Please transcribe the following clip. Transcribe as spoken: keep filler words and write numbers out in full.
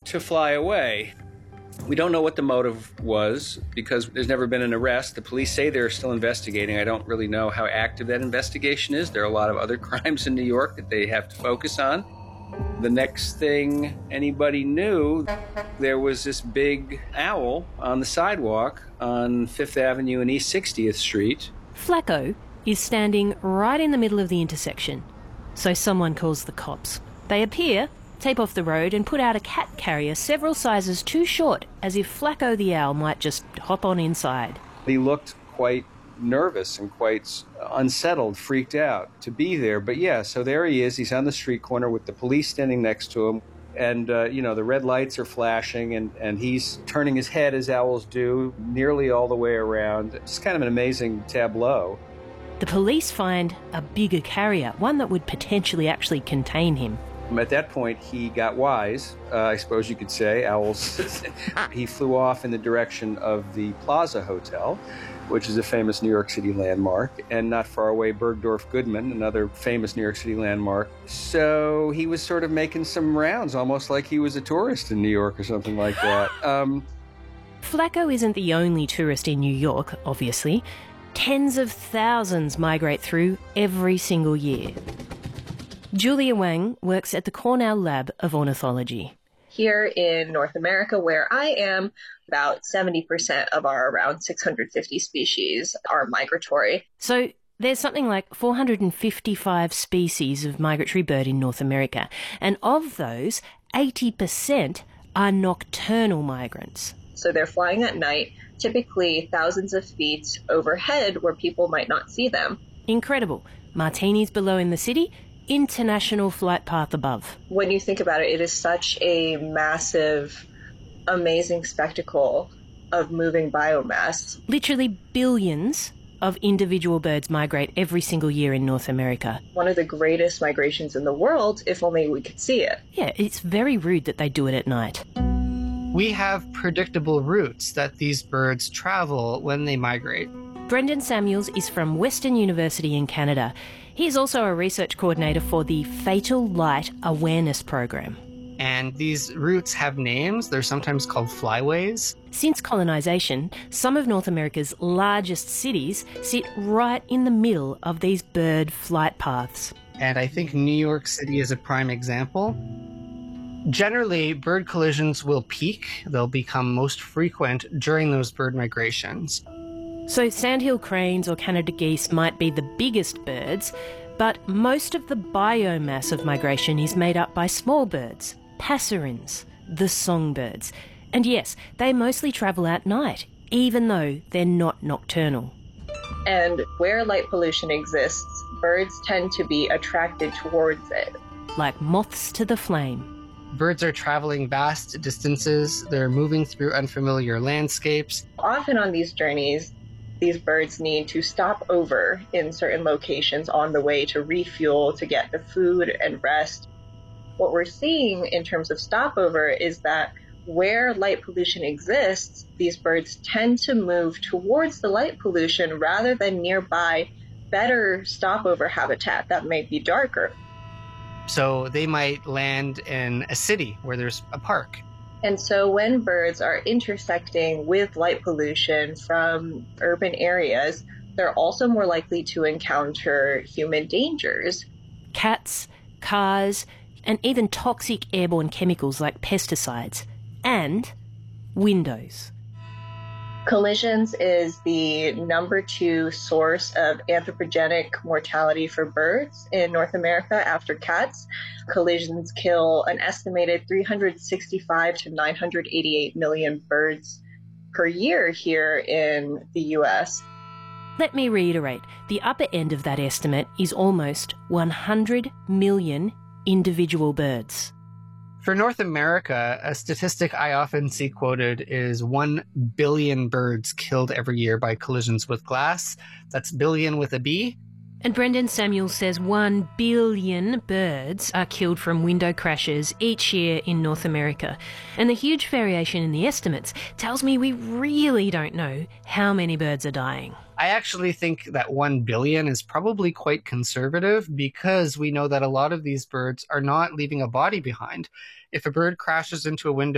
to fly away. We don't know what the motive was because there's never been an arrest. The police say they're still investigating. I don't really know how active that investigation is. There are a lot of other crimes in New York that they have to focus on. The next thing anybody knew, there was this big owl on the sidewalk on Fifth Avenue and East sixtieth Street. Flacco is standing right in the middle of the intersection, so someone calls the cops. They appear, tape off the road and put out a cat carrier several sizes too short, as if Flacco the owl might just hop on inside. He looked quite nervous and quite unsettled, freaked out to be there. But yeah, so there he is. He's on the street corner with the police standing next to him. And, uh, you know, the red lights are flashing and, and he's turning his head as owls do nearly all the way around. It's kind of an amazing tableau. The police find a bigger carrier, one that would potentially actually contain him. At that point, he got wise, uh, I suppose you could say. Owls. He flew off in the direction of the Plaza Hotel, which is a famous New York City landmark, and not far away, Bergdorf Goodman, another famous New York City landmark. So he was sort of making some rounds, almost like he was a tourist in New York or something like that. Um, Flacco isn't the only tourist in New York, obviously. Tens of thousands migrate through every single year. Julia Wang works at the Cornell Lab of Ornithology. Here in North America, where I am, about seventy percent of our around six hundred fifty species are migratory. So there's something like four hundred fifty-five species of migratory bird in North America, and of those, eighty percent are nocturnal migrants. So they're flying at night, typically thousands of feet overhead where people might not see them. Incredible. Martinis below in the city, international flight path above. When you think about it, it is such a massive, amazing spectacle of moving biomass. Literally billions of individual birds migrate every single year in North America. One of the greatest migrations in the world, if only we could see it. Yeah, it's very rude that they do it at night. We have predictable routes that these birds travel when they migrate. Brendan Samuels is from Western University in Canada. He's also a research coordinator for the Fatal Light Awareness Program. And these routes have names. They're sometimes called flyways. Since colonisation, some of North America's largest cities sit right in the middle of these bird flight paths. And I think New York City is a prime example. Generally, bird collisions will peak. They'll become most frequent during those bird migrations. So sandhill cranes or Canada geese might be the biggest birds, but most of the biomass of migration is made up by small birds, passerines, the songbirds. And yes, they mostly travel at night, even though they're not nocturnal. And where light pollution exists, birds tend to be attracted towards it. Like moths to the flame. Birds are traveling vast distances. They're moving through unfamiliar landscapes. Often on these journeys, these birds need to stop over in certain locations on the way to refuel, to get the food and rest. What we're seeing in terms of stopover is that where light pollution exists, these birds tend to move towards the light pollution rather than nearby better stopover habitat that may be darker. So they might land in a city where there's a park. And so when birds are intersecting with light pollution from urban areas, they're also more likely to encounter human dangers. Cats, cars, and even toxic airborne chemicals like pesticides. And windows. Collisions is the number two source of anthropogenic mortality for birds in North America after cats. Collisions kill an estimated three hundred sixty-five to nine hundred eighty-eight million birds per year here in the U S. Let me reiterate, the upper end of that estimate is almost one hundred million individual birds. For North America, a statistic I often see quoted is one billion birds killed every year by collisions with glass. That's billion with a B. And Brendan Samuels says one billion birds are killed from window crashes each year in North America. And the huge variation in the estimates tells me we really don't know how many birds are dying. I actually think that one billion is probably quite conservative because we know that a lot of these birds are not leaving a body behind. If a bird crashes into a window